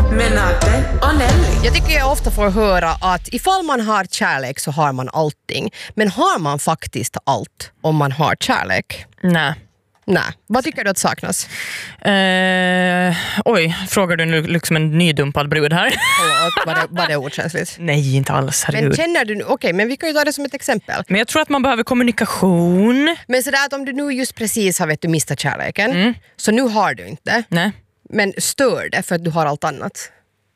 Renate och Nelly. Jag tycker jag ofta får höra att ifall man har kärlek så har man allting. Men har man faktiskt allt om man har kärlek? Nej. Vad tycker du att saknas? Frågar du nu liksom en nydumpad brud här? Var det okänsligt? Nej, inte alls. Herregud. Men känner du nu, okej, men vi kan ju ta det som ett exempel. Men jag tror att man behöver kommunikation. Men sådär att om du nu just precis har mistat kärleken, så nu har du inte. Nej. Men stör det för att du har allt annat?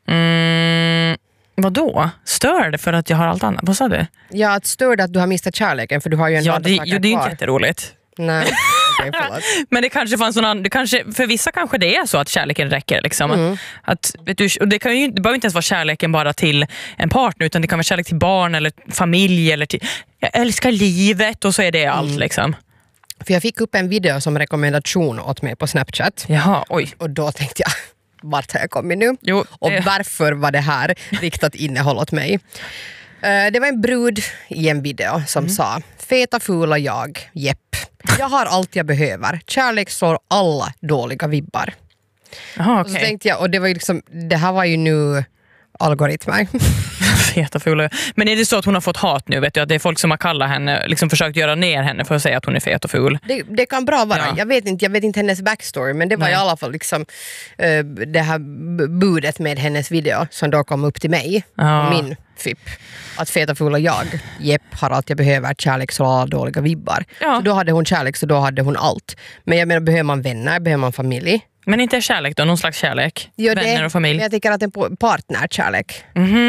Vadå? Stör det för att jag har allt annat? Vad sa du? Ja, att stör det att du har mistat kärleken för du har ju en rad det saker är inte kvar. jätteroligt. Nej, okej, förlåt. Men det kanske fanns för vissa kanske det är så att kärleken räcker liksom. Att, vet du, och det behöver inte ens vara kärleken bara till en partner, utan det kan vara kärlek till barn eller familj eller till jag älskar livet och så är det allt liksom. För jag fick upp en video som rekommendation åt mig på Snapchat. Jaha, oj. Och då tänkte jag, vart har jag kommit nu? Jo, och varför var det här riktat innehåll åt mig? Det var en brud i en video som sa: feta fula jag, jepp. Jag har allt jag behöver. Kärlek slår alla dåliga vibbar. Jaha, Och så okej. tänkte jag, och det var ju liksom, det här var ju nu algoritmer. Feta fula. Men är det så att hon har fått hat nu? Vet du, att det är folk som har kallat henne, liksom försökt göra ner henne för att säga att hon är fet och ful? Det kan bra vara. Ja. Jag vet inte hennes backstory, men det var i alla fall liksom det här budet med hennes video som då kom upp till mig på min FIP. Att feta fula jag, jepp, har allt jag behöver, kärlek så alla dåliga vibbar. Ja. Så då hade hon kärlek, så då hade hon allt. Men jag menar, behöver man vänner, behöver man familj? Men inte kärlek då, någon slags kärlek? Vänner och familj? Men jag tycker att en partnerkärlek.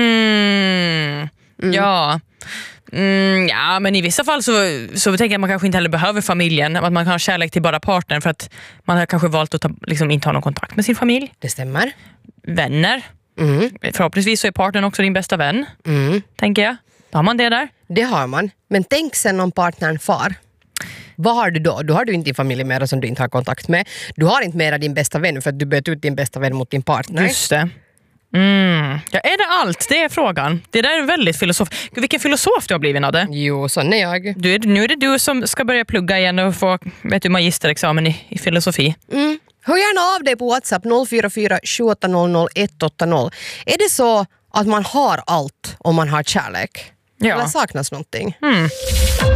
Ja. Ja, men i vissa fall så tänker jag att man kanske inte heller behöver familjen. Att man kan ha kärlek till bara partnern för att man har kanske valt att inte ha någon kontakt med sin familj. Det stämmer. Vänner. Förhoppningsvis så är partnern också din bästa vän. Tänker jag. Har man det där? Det har man. Men tänk sen om partnern far. Vad har du då? Då har du inte din familj mera som du inte har kontakt med. Du har inte mera din bästa vän för att du byter ut din bästa vän mot din partner. Just det. Ja, är det allt? Det är frågan. Det där är väldigt filosof. Vilken filosof du har blivit, Nadde. Jo, sån är jag. Nu är det du som ska börja plugga igen och få magisterexamen i filosofi. Hör gärna av dig på WhatsApp 044 780 180. Är det så att man har allt om man har kärlek? Ja. Eller saknas någonting?